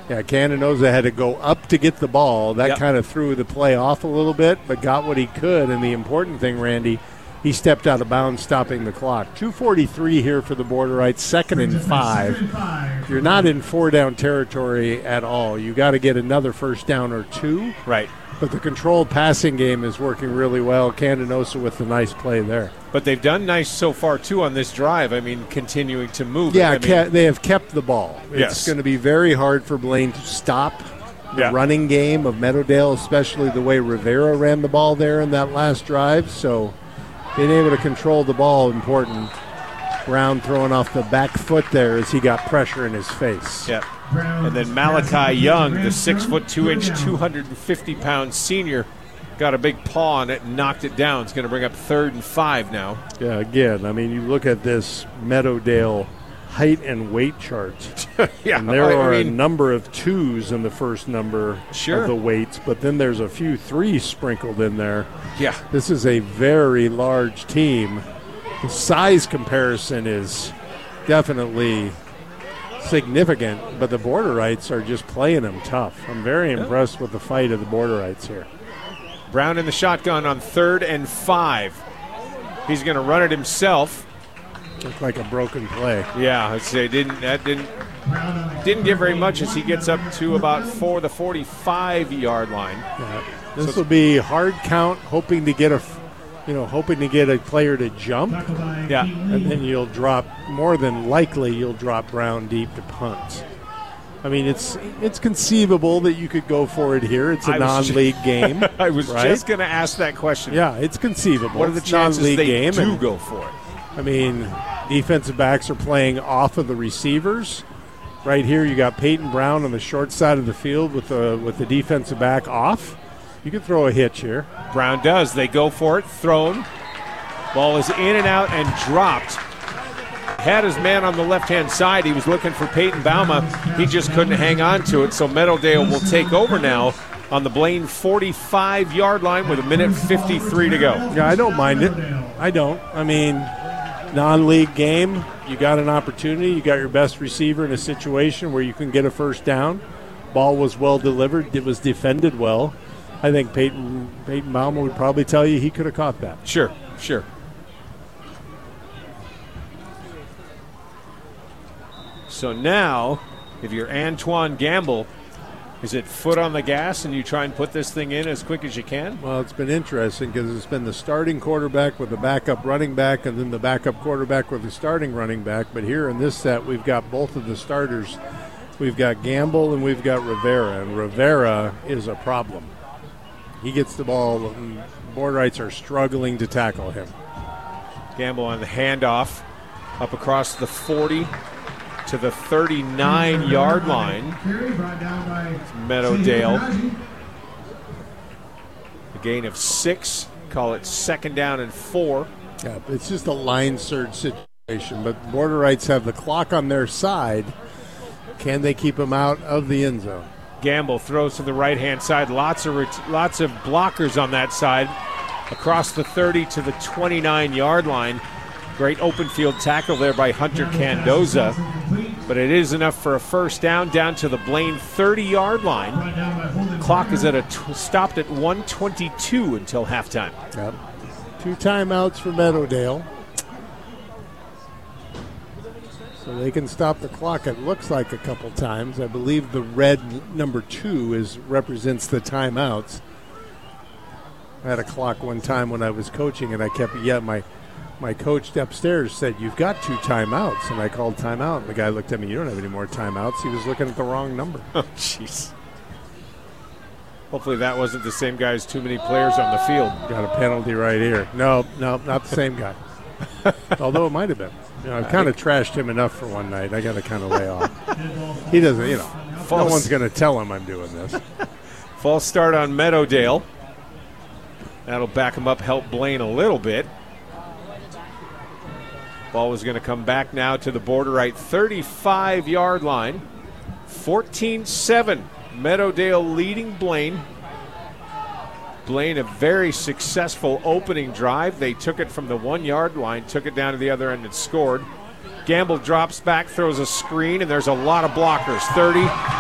Yeah, Candenosa had to go up to get the ball. That kind of threw the play off a little bit, but got what he could. And the important thing, Randy, he stepped out of bounds, stopping the clock. 2:43 here for the Borderites, 2nd and 5. You're not in 4-down territory at all. You got to get another first down or 2. Right. But the controlled passing game is working really well. Candenosa with the nice play there. But they've done nice so far, too, on this drive. I mean, continuing to move. Yeah, they have kept the ball. Yes. It's going to be very hard for Blaine to stop the running game of Meadowdale, especially the way Rivera ran the ball there in that last drive. So being able to control the ball, important. Brown throwing off the back foot there as he got pressure in his face. Yeah. And then Malachi Young, the 6'2", 250-pound senior, got a big paw on it and knocked it down. It's going to bring up 3rd and 5 now. Yeah, again, I mean, you look at this Meadowdale height and weight chart. And there are a number of 2s in the first number of the weights, but then there's a few 3s sprinkled in there. Yeah. This is a very large team. The size comparison is definitely significant, but the Borderites are just playing them tough. I'm very impressed with the fight of the Borderites here. Brown in the shotgun on 3rd and 5. He's going to run it himself. Looked like a broken play. Yeah, I'd say didn't give very much as he gets up to about the 45-yard line. Yeah. This will be hard count, hoping to get a player to jump. Yeah. And then you'll drop, more than likely, you'll drop Brown deep to punt. I mean, it's conceivable that you could go for it here. It's a non-league game. I was just going to ask that question. Yeah, it's conceivable. What are the chances they do go for it? I mean, defensive backs are playing off of the receivers. Right here, you got Peyton Brown on the short side of the field with the defensive back off. You can throw a hitch here. Brown does. They go for it. Thrown. Ball is in and out and dropped. Had his man on the left-hand side. He was looking for Peyton Bauma. He just couldn't hang on to it, so Meadowdale will take over now on the Blaine 45-yard line with 1:53 to go. Yeah, I don't mind it. I don't. I mean, non-league game, you got an opportunity. You got your best receiver in a situation where you can get a first down. Ball was well delivered. It was defended well. I think Peyton Bauma would probably tell you he could have caught that. Sure. So now, if you're Antoine Gamble, is it foot on the gas and you try and put this thing in as quick as you can? Well, it's been interesting because it's been the starting quarterback with the backup running back and then the backup quarterback with the starting running back. But here in this set, we've got both of the starters. We've got Gamble and we've got Rivera, and Rivera is a problem. He gets the ball, and Borderites are struggling to tackle him. Gamble on the handoff up across the 40 to the 39-yard line. Meadowdale. A gain of 6. Call it 2nd down and 4. Yeah, it's just a line surge situation, but Borderites have the clock on their side. Can they keep him out of the end zone? Gamble throws to the right-hand side. Lots of blockers on that side. Across the 30 to the 29-yard line. Great open field tackle there by Hunter Candoza. But it is enough for a first down to the Blaine 30-yard line. Clock is stopped at 1:22 until halftime. Yep. 2 timeouts for Meadowdale. So they can stop the clock, it looks like, a couple times. I believe the red number 2 represents the timeouts. I had a clock one time when I was coaching, and I kept, my coach upstairs said, "You've got 2 timeouts." And I called timeout, and the guy looked at me, "You don't have any more timeouts." He was looking at the wrong number. Oh, jeez. Hopefully that wasn't the same guy as too many players on the field. Got a penalty right here. No, not the same guy. Although it might have been. I've kind of trashed him enough for one night. I got to kind of lay off. He doesn't, no one's going to tell him I'm doing this. False start on Meadowdale. That'll back him up, help Blaine a little bit. Ball is going to come back now to the Borderite 35-yard line. 14-7. Meadowdale leading Blaine. Blaine, a very successful opening drive. They took it from the 1-yard line, took it down to the other end and scored. Gamble drops back, throws a screen, and there's a lot of blockers. 30,